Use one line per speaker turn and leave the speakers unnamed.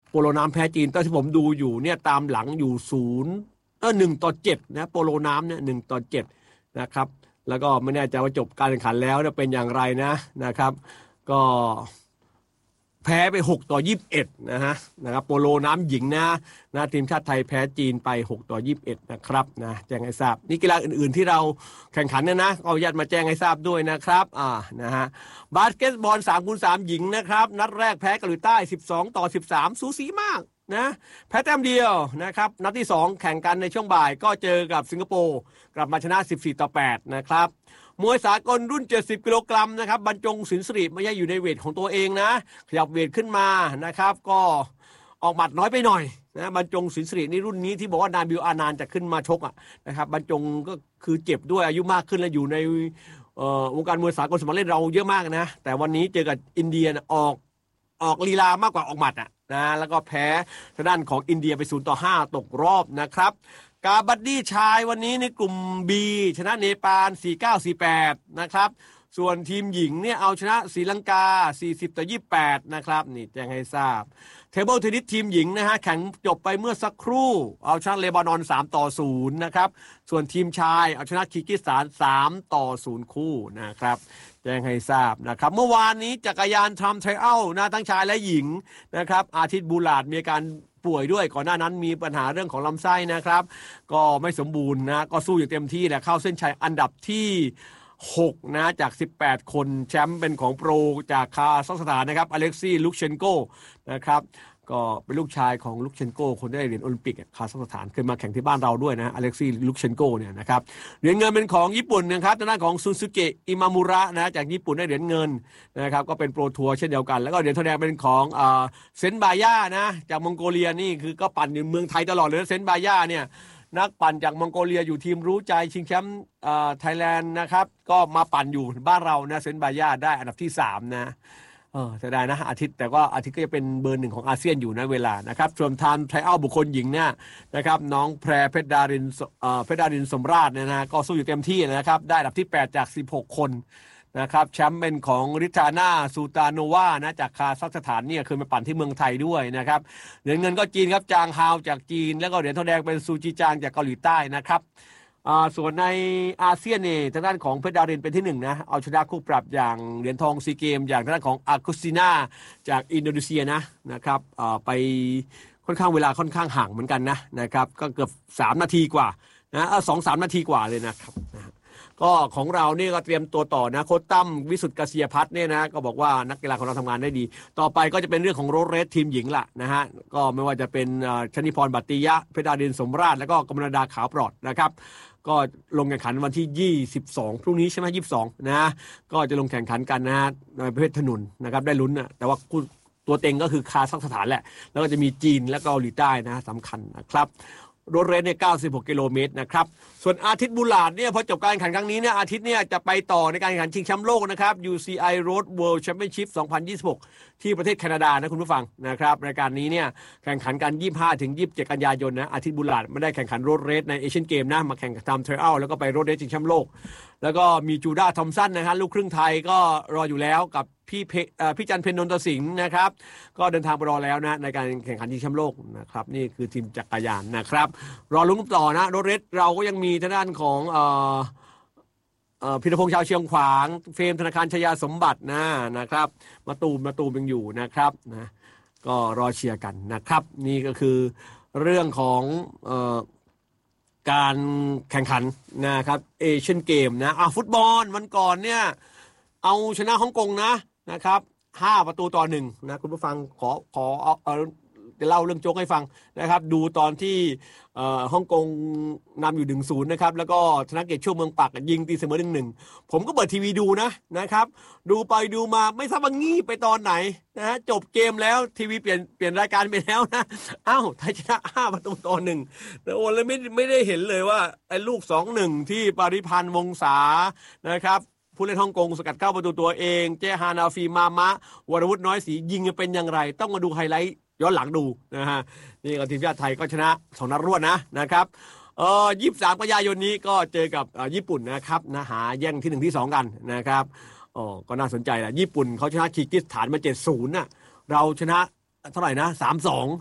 โปโลน้ำแพ้จีนตอนที่ผมดูอยู่เนี่ยตามหลังอยู่1-7นะโปโลน้ำเนี่ย1-7นะครับแล้วก็ไม่แน่ใจว่าจบการแข่งขันแล้วจะเป็นอย่างไรนะครับก็แพ้ไป6-21นะครับโปโลน้ำหญิงนะทีมชาติไทยแพ้จีนไป6-21นะครับแจ้งให้ทราบนี่กีฬาอื่นๆที่เราแข่งขันนะเอาญาติมาแจ้งให้ทราบด้วยนะครับนะฮะบาสเกตบอล 3x3 หญิงนะครับนัดแรกแพ้เกาหลีใต้12-13สูสีมากนะแพ้แต้มเดียวนะครับนัดที่2แข่งกันในช่วงบ่ายก็เจอกับสิงคโปร์กลับมาชนะ14-8นะครับมวยสากลรุ่น70กิโลกรัมนะครับบรรจงศิลป์สิริไม่ใช่อยู่ในเวทของตัวเองนะขยับเวทขึ้นมานะครับก็ออกหมัดน้อยไปหน่อยนะบรรจงศิลป์สิรินี่รุ่นนี้ที่บอกว่านาบิลอานานจะขึ้นมาชกนะครับบรรจงก็คือเจ็บด้วยอายุมากขึ้นและอยู่ในวงการมวยสากลสมัครเล่นเราเยอะมากนะแต่วันนี้เจอกับอินเดียออกลีลามากกว่าออกหมัดนะแล้วก็แพ้ทางด้านของอินเดียไป0-5ตกรอบนะครับกาบัดดี้ชายวันนี้ในกลุ่ม B ชนะเนปาล 49-48 นะครับส่วนทีมหญิงเนี่ยเอาชนะศรีลังกา 40-28 นะครับนี่แจ้งให้ทราบเทเบิลเทนนิสทีมหญิงนะฮะแข่งจบไปเมื่อสักครู่เอาชนะเลบานอน 3-0 นะครับส่วนทีมชายเอาชนะคีร์กิสถาน 3-0 คู่นะครับแจ้งให้ทราบนะครับเมื่อวานนี้จักรยานทำไทรอัลนะทั้งชายและหญิงนะครับอาทิตย์บูลาดมีการป่วยด้วยก่อนหน้านั้นมีปัญหาเรื่องของลำไส้นะครับก็ไม่สมบูรณ์นะก็สู้อย่างเต็มที่แหละเข้าเส้นชัยอันดับที่6นะจาก18คนแชมป์เป็นของโปรจากคาซัคสถานนะครับอเล็กซี่ลุกเชนโกนะครับก็เป็นลูกชายของลุกเชนโกคนได้เหรียญโอลิมปิกคาซัคสถานเคยมาแข่งที่บ้านเราด้วยนะอเล็กซี่ลุกเชนโกเนี่ยนะครับเหรียญเงินเป็นของญี่ปุ่นนะครับทางด้านของซุนซึเกะอิมามุระนะจากญี่ปุ่นได้เหรียญเงินนะครับก็เป็นโปรทัวร์เช่นเดียวกันแล้วก็เหรียญทองแดงเป็นของเซนบาย่านะจากมองโกเลียนี่คือก็ปั่นอยู่เมืองไทยตลอดเลยเซนบาย่าเนี่ยนักปั่นจากมองโกเลียอยู่ทีมรู้ใจชิงแชมป์ไทยแลนด์นะครับก็มาปั่นอยู่บ้านเรานะเซนบาย่าได้อันดับที่3นะเสียดายนะอาทิตย์แต่ก็อาทิตย์ก็จะเป็นเบอร์1ของอาเซียนอยู่นะเวลานะครับส่วนทางไทรอัลบุคคลหญิงเนี่ยนะครับน้องแพรเพชรดารินสมราชเนี่ยนะก็สู้อยู่เต็มที่นะครับได้อันดับที่8จาก16คนนะครับแชมป์เป็นของริทาน่าซูตาโนวานะจากคาซัคสถานเนี่ยเคยมาปั่นที่เมืองไทยด้วยนะครับเหรียญเงินก็จีนครับจางฮาวจากจีนแล้วก็เหรียญทองแดงเป็นซูจีจางจากเกาหลีใต้นะครับส่วนในอาเซียนเนี่ยทางด้านของเพชรดารินเป็นที่1นะเอาชนะคู่ปรับอย่างเหรียญทองซีเกมอย่างทางด้านของอากุสตินาจากอินโดนีเซียนะครับไปค่อนข้างเวลาค่อนข้างห่างเหมือนกันนะครับก็เกือบ3นาทีกว่านะ2-3 นาทีกว่าเลยนะครับก็ของเรานี่ก็เตรียมตัวต่อนะโค้ชตั้มวิสุทธิ์เกษยพัฒน์เนี่ยนะก็บอกว่านักกีฬาของเราทำงานได้ดีต่อไปก็จะเป็นเรื่องของโรดเรสทีมหญิงละนะฮะก็ไม่ว่าจะเป็นชนิพรบัตติยะเพชรดารินสมราชแล้วก็กมลดาขาวปลอดนะครับก็ลงแข่งขันวันที่22พรุ่งนี้ใช่ไหม22นะก็จะลงแข่งขันกันนะฮะในประเภทถนนนะครับได้ลุ้นแต่ว่าตัวเต็งก็คือคาซัคสถานแหละแล้วก็จะมีจีนและเกาหลีใต้นะสำคัญนะครับรถเรสเนี่ย96กิโลเมตรนะครับส่วนอาทิตย์บุลาดเนี่ยพอจบการแข่งขันครั้งนี้เนี่ยอาทิตย์เนี่ยจะไปต่อในการแข่งขันชิงแชมป์โลกนะครับ UCI Road World Championship 2026ที่ประเทศแคนาดานะคุณผู้ฟังนะครับรายการนี้เนี่ยแข่งขันกัน 25-27 กันยายนนะอาทิตย์บุลาดไม่ได้แข่งขันรถเรสในเอเชียนเกมนะมาแข่งทำเทรลแล้วก็ไปรถเรสชิงแชมป์โลกแล้วก็มีจูด้าทอมสันนะครับลูกครึ่งไทยก็รออยู่แล้วกับพี่จันเพ็ญนนทสิงห์นะครับก็เดินทางไปรอแล้วนะในการแข่งขันชิงแชมป์โลกนะครับนี่คือทีมจักรยานนะครับรอลุ้นต่อนะรถเรสเราก็ยังมีทางด้านของพิรพงษ์ชาวเชียงขวางเฟรมธนาคารชยาสมบัตินะครับมาตูมยังอยู่นะครับนะก็รอเชียร์กันนะครับนี่ก็คือเรื่องของการแข่งขันนะครับเอเชียนเกมนะฟุตบอลวันก่อนเนี่ยเอาชนะฮ่องกงนะครับ5-1นะคุณผู้ฟังขอจะเล่าเรื่องโจ๊กให้ฟังนะครับดูตอนที่ฮ่องกงนำอยู่ 1-0 นะครับแล้วก็ธนเกตช่วงเมืองปักยิงตีเสมอ 1-1 ผมก็เปิดทีวีดูนะครับดูไปดูมาไม่ทราบว่างี่ไปตอนไหนนะฮะจบเกมแล้วทีวีเปลี่ยนรายการไปแล้วนะไทยชนะ5-1แต่โอ้เลยไม่ได้เห็นเลยว่าไอ้ลูก 2-1 ที่ปาริพันธ์วงศานะครับผู้เล่นฮ่องกงสกัดเข้าประตูตัวเองเจฮานาฟีมามะวรวุฒิน้อยศรียิงเป็นอย่างไรต้องมาดูไฮไลท์ย้อนหลังดูนะฮะนี่ก็ทีมชาติไทยก็ชนะ2 นัดรวดนะครับ23 กันยายนนี้ก็เจอกับญี่ปุ่นนะครับหาแย่งที่1ที่2กันนะครับก็น่าสนใจแหละญี่ปุ่นเขาชนะคีร์กิสถานมา 7-0 เราชนะเท่าไหร่นะ 3-2